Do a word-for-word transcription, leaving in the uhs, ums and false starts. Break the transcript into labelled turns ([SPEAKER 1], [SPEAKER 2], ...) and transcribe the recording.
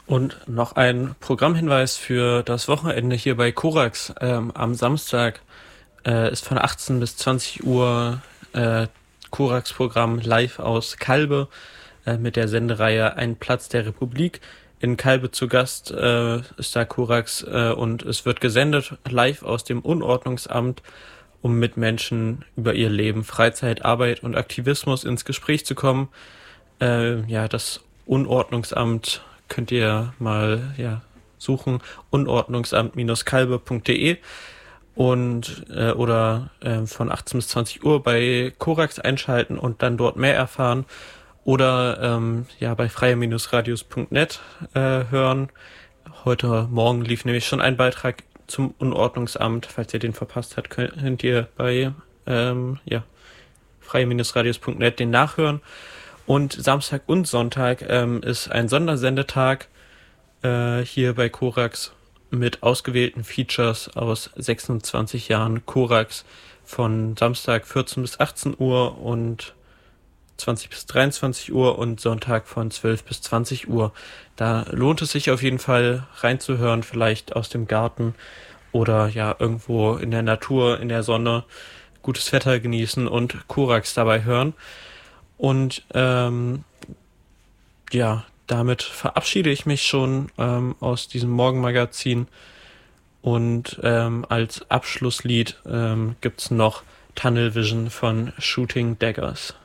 [SPEAKER 1] Und noch ein Programmhinweis für das Wochenende hier bei Korax. Ähm, am Samstag äh, ist von achtzehn bis zwanzig Uhr äh, Korax-Programm live aus Kalbe äh, mit der Sendereihe Ein Platz der Republik. In Kalbe zu Gast äh, ist da Korax äh, und es wird gesendet live aus dem Unordnungsamt, um mit Menschen über ihr Leben, Freizeit, Arbeit und Aktivismus ins Gespräch zu kommen. Äh, ja, das Unordnungsamt könnt ihr mal ja suchen, unordnungsamt-kalbe punkt de und äh, oder äh, von achtzehn bis zwanzig Uhr bei Korax einschalten und dann dort mehr erfahren oder ähm, ja bei freie-radios punkt net äh, hören. Heute Morgen lief nämlich schon ein Beitrag zum Unordnungsamt. Falls ihr den verpasst habt, könnt ihr bei ähm, ja, freie-radios punkt net den nachhören. Und Samstag und Sonntag ähm, ist ein Sondersendetag äh, hier bei Korax mit ausgewählten Features aus sechsundzwanzig Jahren Korax von Samstag vierzehn bis achtzehn Uhr und zwanzig bis dreiundzwanzig Uhr und Sonntag von zwölf bis zwanzig Uhr. Da lohnt es sich auf jeden Fall reinzuhören, vielleicht aus dem Garten oder ja irgendwo in der Natur, in der Sonne, gutes Wetter genießen und Korax dabei hören. Und ähm, ja, damit verabschiede ich mich schon ähm, aus diesem Morgenmagazin. Und ähm, als Abschlusslied ähm, gibt's noch Tunnel Vision von Shooting Daggers.